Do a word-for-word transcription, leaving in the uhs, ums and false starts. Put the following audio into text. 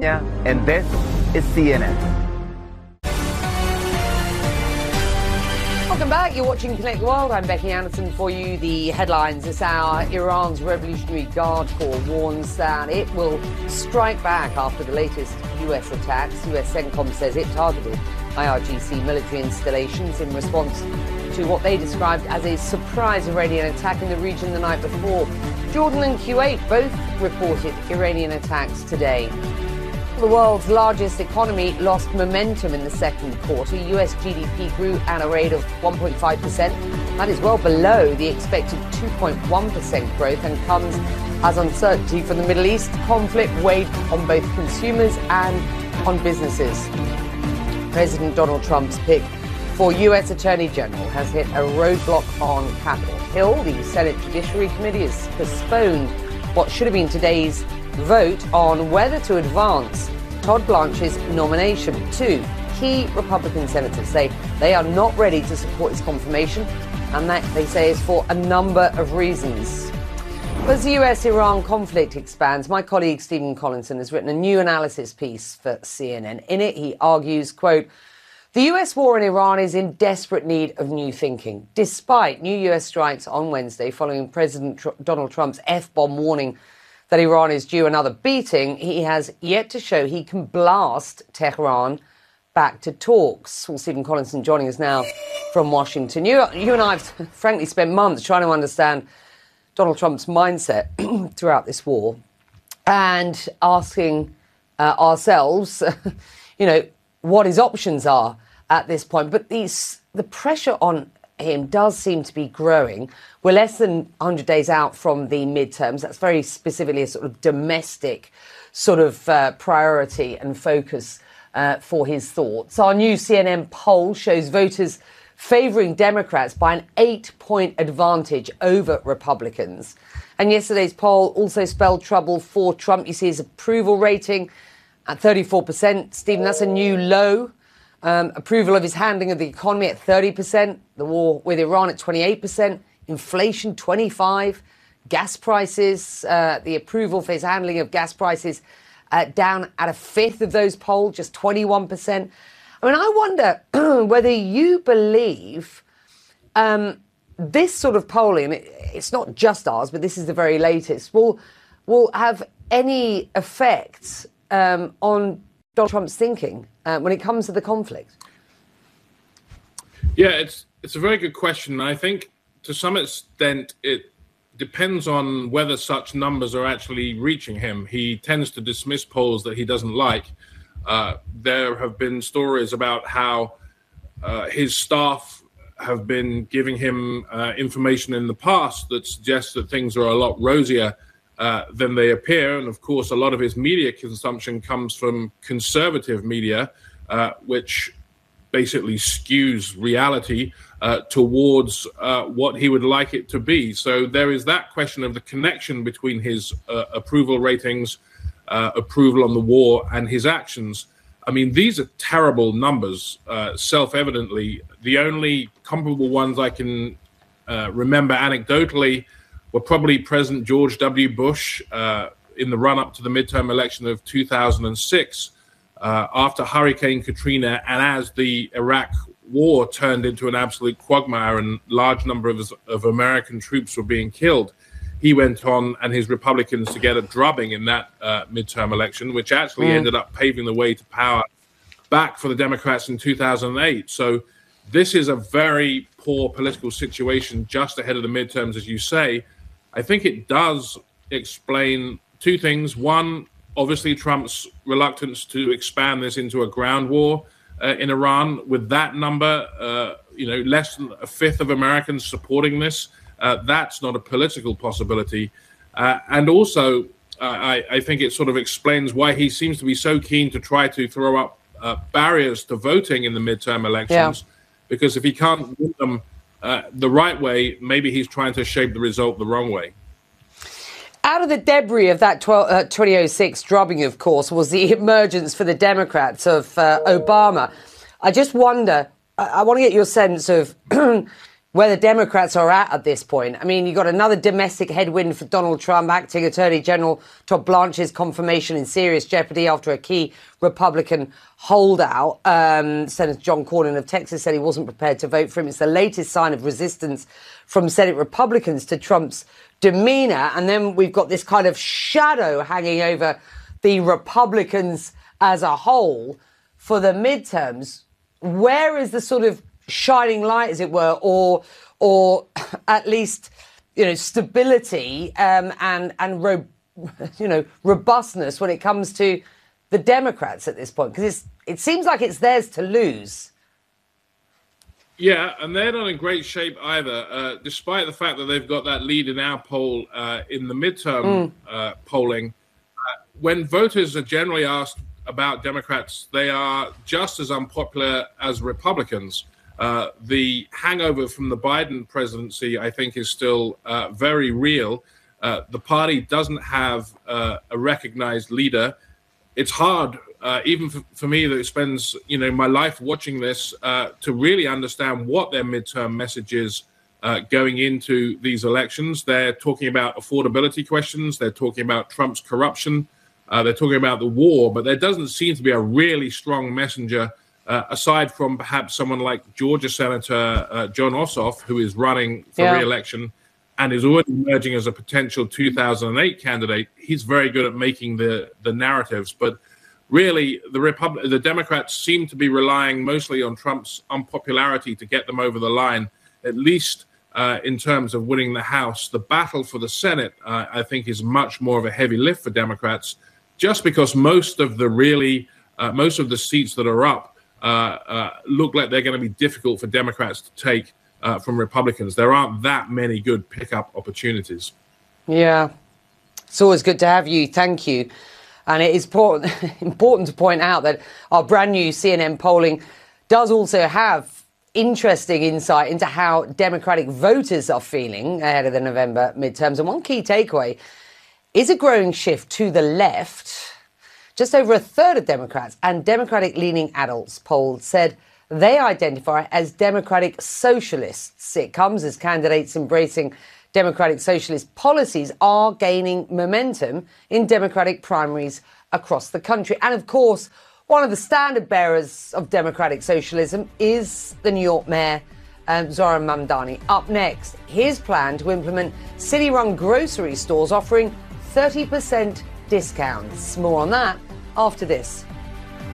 And this is C N N. Welcome back. You're watching Connect the World. I'm Becky Anderson. For you, the headlines this hour. Iran's Revolutionary Guard Corps warns that it will strike back after the latest U S attacks. U S CENTCOM says it targeted I R G C military installations in response to what they described as a surprise Iranian attack in the region the night before. Jordan and Kuwait both reported Iranian attacks today. The world's largest economy lost momentum in the second quarter. U S G D P grew at a rate of one point five percent. That is well below the expected two point one percent growth and comes as uncertainty from the Middle East conflict weighed on both consumers and on businesses. President Donald Trump's pick for U S Attorney General has hit a roadblock on Capitol Hill. The Senate Judiciary Committee has postponed what should have been today's vote on whether to advance Todd Blanche's nomination. Two key Republican senators say they are not ready to support his confirmation, and that, they say, is for a number of reasons. As the U S Iran conflict expands, my colleague Stephen Collinson has written a new analysis piece for C N N. In it, he argues, quote, the U S war in Iran is in desperate need of new thinking. Despite new U S strikes on Wednesday following President Tr- Donald Trump's F-bomb warning that Iran is due another beating, he has yet to show he can blast Tehran back to talks. Well, Stephen Collinson joining us now from Washington. You, you and I have frankly spent months trying to understand Donald Trump's mindset throughout this war and asking uh, ourselves, you know, what his options are at this point. But these, the pressure on him does seem to be growing. We're less than one hundred days out from the midterms. That's very specifically a sort of domestic sort of uh, priority and focus uh, for his thoughts. Our new C N N poll shows voters favouring Democrats by an eight-point advantage over Republicans. And yesterday's poll also spelled trouble for Trump. You see his approval rating at thirty-four percent. Stephen, that's a new low. Um, approval of his handling of the economy at thirty percent. The war with Iran at twenty-eight percent. Inflation, twenty-five percent. Gas prices, uh, the approval for his handling of gas prices uh, down at a fifth of those polled, just twenty-one percent. I mean, I wonder whether you believe um, this sort of polling, it's not just ours, but this is the very latest, will, will have any effect um, on Donald Trump's thinking uh, when it comes to the conflict? Yeah, it's it's a very good question. I think to some extent it depends on whether such numbers are actually reaching him. He tends to dismiss polls that he doesn't like. Uh, there have been stories about how uh, his staff have been giving him uh, information in the past that suggests that things are a lot rosier uh, than they appear. And of course, a lot of his media consumption comes from conservative media, uh, which basically skews reality uh, towards uh, what he would like it to be. So there is that question of the connection between his uh, approval ratings, Uh, approval on the war, and his actions. I mean, these are terrible numbers, uh, self-evidently. The only comparable ones I can uh, remember anecdotally were probably President George W. Bush uh, in the run-up to the midterm election of two thousand six, uh, after Hurricane Katrina, and as the Iraq war turned into an absolute quagmire and large number of, of American troops were being killed. He went on and his Republicans to get a drubbing in that uh, midterm election, which actually mm. ended up paving the way to power back for the Democrats in two thousand eight. So this is a very poor political situation just ahead of the midterms, as you say. I think it does explain two things. One, obviously Trump's reluctance to expand this into a ground war uh, in Iran. With that number, uh, you know, less than a fifth of Americans supporting this, Uh, that's not a political possibility. Uh, and also, uh, I, I think it sort of explains why he seems to be so keen to try to throw up uh, barriers to voting in the midterm elections. Yeah. Because if he can't win them uh, the right way, maybe he's trying to shape the result the wrong way. Out of the debris of that twelve, uh, twenty oh six drubbing, of course, was the emergence for the Democrats of uh, Obama. I just wonder, I, I want to get your sense of where the Democrats are at at this point. I mean, you got another domestic headwind for Donald Trump. Acting Attorney General Todd Blanche's confirmation in serious jeopardy after a key Republican holdout. Um, Senator John Cornyn of Texas said he wasn't prepared to vote for him. It's the latest sign of resistance from Senate Republicans to Trump's demeanor. And then we've got this kind of shadow hanging over the Republicans as a whole for the midterms. Where is the sort of shining light, as it were, or or at least, you know, stability um, and and ro- you know robustness when it comes to the Democrats at this point? Because it seems like it's theirs to lose. Yeah, and they're not in great shape either, uh, despite the fact that they've got that lead in our poll uh, in the midterm mm. uh, polling. Uh, when voters are generally asked about Democrats, they are just as unpopular as Republicans. Uh, the hangover from the Biden presidency, I think, is still uh, very real. Uh, the party doesn't have uh, a recognized leader. It's hard, uh, even for, for me that spends, you know, my life watching this, uh, to really understand what their midterm message is uh, going into these elections. They're talking about affordability questions. They're talking about Trump's corruption. Uh, they're talking about the war, but there doesn't seem to be a really strong messenger Uh, aside from perhaps someone like Georgia Senator uh, Jon Ossoff, who is running for yeah. re-election and is already emerging as a potential two thousand eight candidate. He's very good at making the, the narratives. But really, the Repub- the Democrats seem to be relying mostly on Trump's unpopularity to get them over the line, at least uh, in terms of winning the House. The battle for the Senate, uh, I think, is much more of a heavy lift for Democrats, just because most of the really, uh, most of the seats that are up Uh, uh, look like they're going to be difficult for Democrats to take uh, from Republicans. There aren't that many good pickup opportunities. Yeah, it's always good to have you. Thank you. And it is important, important to point out that our brand new C N N polling does also have interesting insight into how Democratic voters are feeling ahead of the November midterms. And one key takeaway is a growing shift to the left. Just over a third of Democrats and Democratic-leaning adults polled said they identify as Democratic socialists. It comes as candidates embracing Democratic socialist policies are gaining momentum in Democratic primaries across the country. And of course, one of the standard bearers of Democratic socialism is the New York Mayor, um, Zohran Mamdani. Up next, his plan to implement city-run grocery stores offering thirty percent discounts. More on that after this.